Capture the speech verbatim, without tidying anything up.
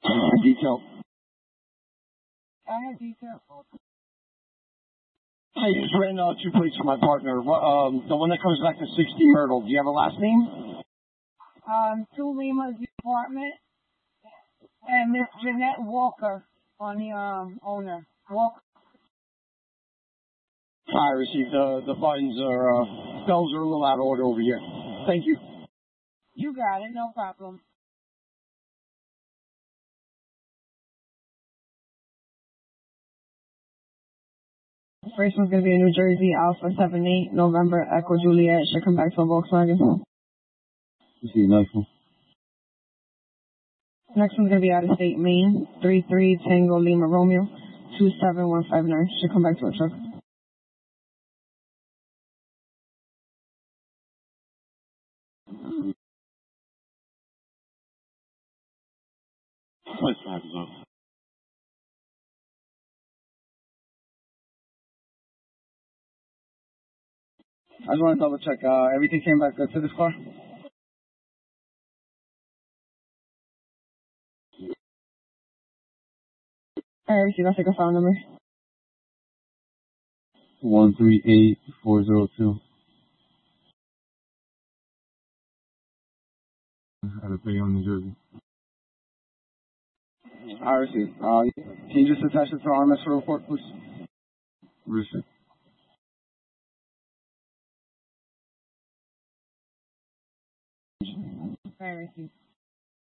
Detail. I have detail. I just ran uh, two plates for my partner. What, um, the one that comes back to sixty Myrtle. Do you have a last name? Um, two Lima's apartment and Miss Jeanette Walker on the um owner. Walker. I received the the buttons are uh, bells are a little out of order over here. Thank you. You got it, no problem. First one's going to be a New Jersey Alpha seven eight, November Echo Juliet. Should come back to a Volkswagen. You see the next one. Next one's going to be out of state, Maine, three three Tango Lima Romeo, two seven one five nine. Should come back to a truck. Let's wrap this up. I just want to double check. Uh, everything came back good to this car? All right, receive. I'll take a file number. One three eight four zero two. Out of Bayonne, New Jersey. I received. Uh, can you just attach it to our R M S for a report, please? Receive. All right, receive.